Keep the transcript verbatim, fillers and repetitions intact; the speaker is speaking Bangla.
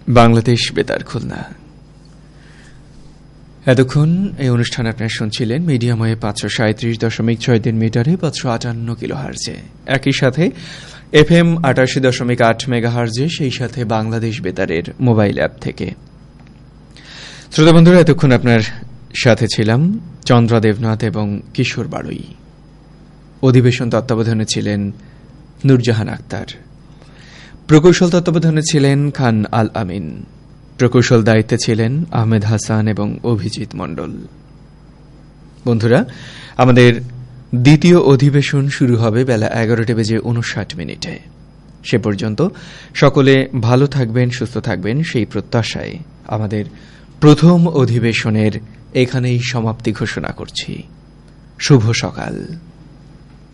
বাংলাদেশ বেতার খুলনা। এতক্ষণ এই অনুষ্ঠান আপনারা শুনছিলেন মিডিয়াম ওয়েভ পাঁচশো সাঁত্রিশ দশমিক ছয় তিন মিটারে পাঁচশো আটান্ন কিলো হার্জে, একই সাথে এফ এম আটাশি দশমিক আট মেগা হার্জে, সেই সাথে বাংলাদেশ বেতারের মোবাইল অ্যাপ থেকে। শ্রোতা বন্ধুরা, এতক্ষণ আপনার সাথে ছিলাম চন্দ্রা দেবনাথ এবং কিশোর বাড়ুই। অধিবেশন তত্ত্বাবধানে ছিলেন নূরজাহান আক্তার। প্রকৌশল তত্ত্বাবধানে ছিলেন খান আল আমিন। প্রকৌশল দায়িত্বে ছিলেন আহমেদ হাসান এবং অভিজিৎ মণ্ডল। বন্ধুরা, আমাদের দ্বিতীয় অধিবেশন শুরু হবে বেলা এগারোটা বেজে উনষাট মিনিটে। সে পর্যন্ত সকলে ভালো থাকবেন, সুস্থ থাকবেন, সেই প্রত্যাশায় আমাদের প্রথম অধিবেশনের এখানেই সমাপ্তি ঘোষণা করছি। শুভ সকাল।